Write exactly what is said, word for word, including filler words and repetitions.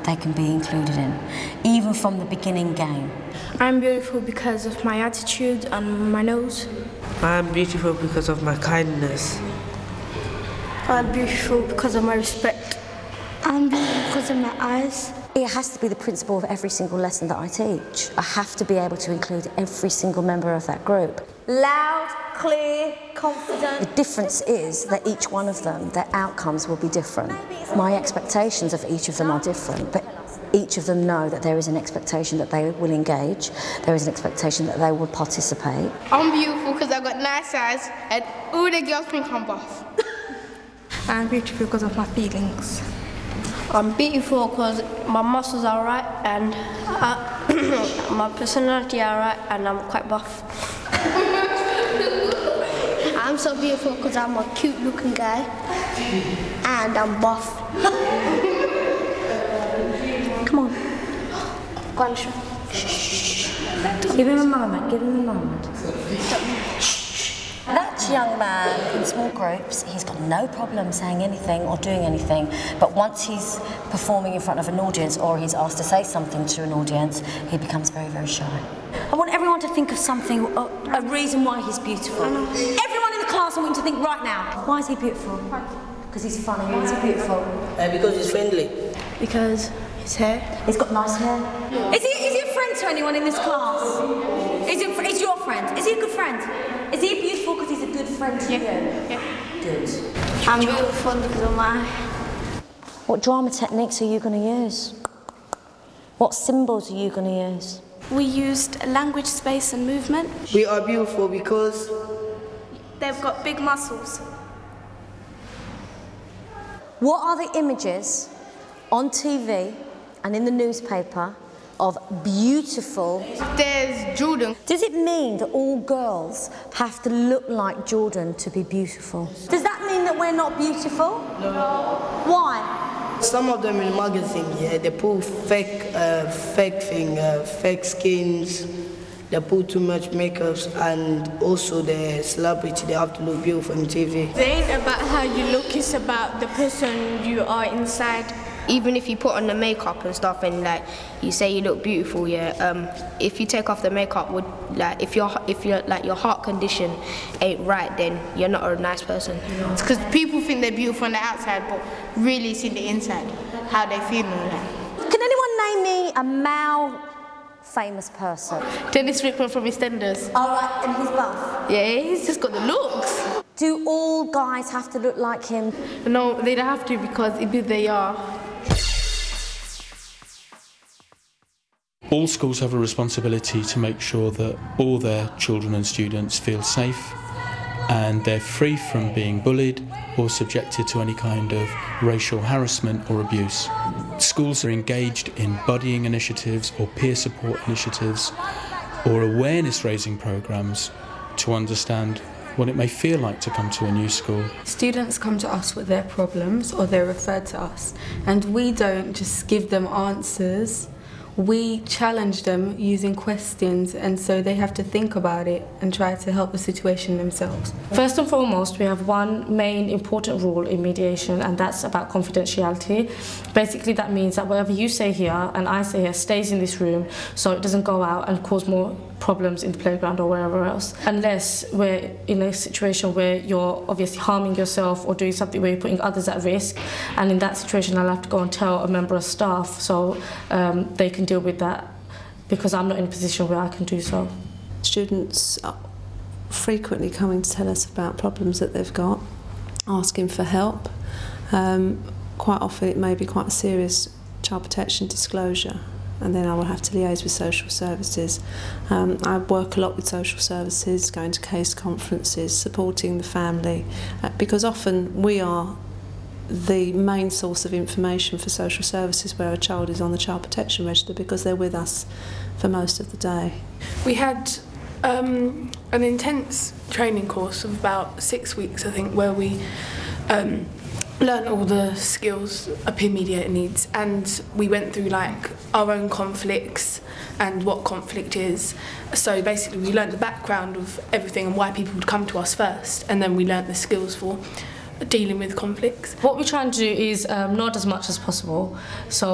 they can be included in, even from the beginning game. I'm beautiful because of my attitude and my nose. I'm beautiful because of my kindness. I'm beautiful because of my respect. I'm beautiful because of my eyes. It has to be the principle of every single lesson that I teach. I have to be able to include every single member of that group. Loud, clear, confident. The difference is that each one of them, their outcomes will be different. My expectations of each of them are different, but each of them know that there is an expectation that they will engage, there is an expectation that they will participate. I'm beautiful because I've got nice eyes and all the girls think I'm buff. I'm beautiful because of my feelings. I'm beautiful because my muscles are right and uh, my personality are right and I'm quite buff. I'm so beautiful because I'm a cute looking guy and I'm buff. Come on. Go on, Sean. Give him a moment, give him a moment. That young man in small groups, he's got no problem saying anything or doing anything, but once he's performing in front of an audience or he's asked to say something to an audience, he becomes very, very shy. I want everyone to think of something, a, a reason why he's beautiful. Everyone in the class, I want you to think right now, why is he beautiful? Because he's funny. Why is he beautiful? Uh, because he's friendly. Because his hair. He's got nice hair. Is he, is he a friend to anyone in this class? Is he, is your friend? Is he a good friend? Is he beautiful because he's a good friend to yeah. you? Yeah. Good. I'm beautiful because of my... What drama techniques are you going to use? What symbols are you going to use? We used language, space and movement. We are beautiful because they've got big muscles. What are the images on T V and in the newspaper of beautiful? There's Jordan. Does it mean that all girls have to look like Jordan to be beautiful? Does that mean that we're not beautiful? No. Why? Some of them in the magazine, yeah, they put fake, uh, fake thing, uh, fake skins. They put too much makeups, and also the celebrity, they have to look beautiful on T V. It ain't about how you look, it's about the person you are inside. Even if you put on the makeup and stuff and like you say you look beautiful, yeah, um, if you take off the makeup, would like if your if your like your heart condition ain't right, then you're not a nice person. It's because people think they're beautiful on the outside, but really it's in the inside, how they feel and all that. Can anyone name me a male famous person? Dennis Rickman from EastEnders. All right, and he's buff. Yeah, he's just got the looks. Do all guys have to look like him? No, they don't have to because if they are. All schools have a responsibility to make sure that all their children and students feel safe and they're free from being bullied or subjected to any kind of racial harassment or abuse. Schools are engaged in buddying initiatives or peer support initiatives or awareness raising programs to understand what it may feel like to come to a new school. Students come to us with their problems or they're referred to us, and we don't just give them answers. We challenge them using questions, and so they have to think about it and try to help the situation themselves. First and foremost, we have one main important rule in mediation, and that's about confidentiality. Basically, that means that whatever you say here and I say here stays in this room, so it doesn't go out and cause more problems in the playground or wherever else, unless we're in a situation where you're obviously harming yourself or doing something where you're putting others at risk, and in that situation I'll have to go and tell a member of staff so um, they can deal with that, because I'm not in a position where I can do so. Students are frequently coming to tell us about problems that they've got, asking for help. Um, quite often it may be quite a serious child protection disclosure, and then I will have to liaise with social services. Um, I work a lot with social services, going to case conferences, supporting the family, uh, because often we are the main source of information for social services where a child is on the child protection register, because they're with us for most of the day. We had um, an intense training course of about six weeks, I think, where we um, learn all the skills a peer mediator needs, and we went through like our own conflicts and what conflict is. So basically we learned the background of everything and why people would come to us first, and then we learned the skills for dealing with conflicts. What we're trying to do is um, nod as much as possible. So